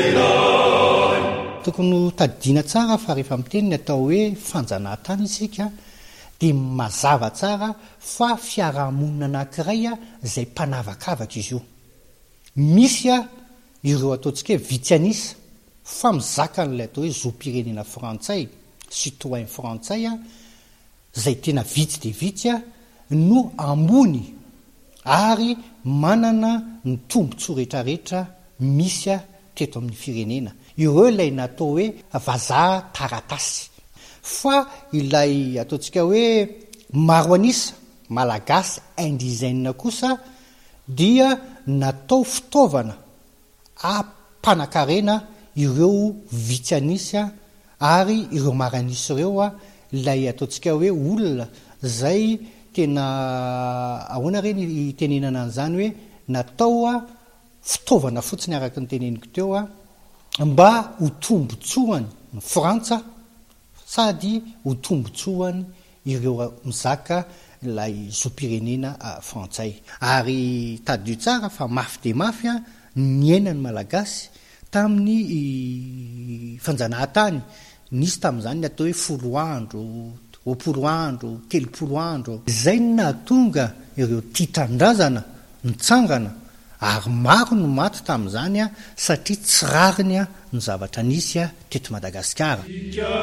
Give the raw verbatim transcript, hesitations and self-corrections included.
tokony tadidiana tsara fa rehefa miteniny atao hoe fanjanahantany isika dia mazava tsara fa fiarahamonina anankiray a izay mpanavakavaka izy io. Misy a ireo ataontsika hoe vitsianisa fa mizaka n'ilay atao hoe zom-pirenena frantsay citoyen frantsay a izay tena vitsy dia vitsy a no ambony ary manana ny tombontsoa rehetrarehetra misy a teto amin'ny firenena. Ireo ilay natao hoe vazaha taratasy. Fa ilay ataontsika hoe maro anisa malagasy indizaine kosa dia natao fitaovana ampanakarena ireo vitsianisa ary ireo maranisy ireo a ilay ataontsika hoe olona zay tena ahoana reny itenenana an'izany hoe natao a fitaovana fotsiny araka ny teneniko teo a mba ho tombotsoany ny Frantsa sady ho tombotsoany ireo mizaka ilay zom-pirenena frantsay. Ary tadio tsara fa mafy dia mafy a ny ainany malagasy tamin'ny fanjanahantany. Nisy tamin'izany ny atao hoe folo andro, roapolo andro, telopolo andro. Izay no nahatonga ireo tia-tanindrazana nitsangana ary maro no maty tamin'izany a satria tsy rariny a ny zavatra nisy a teto Madagasikara.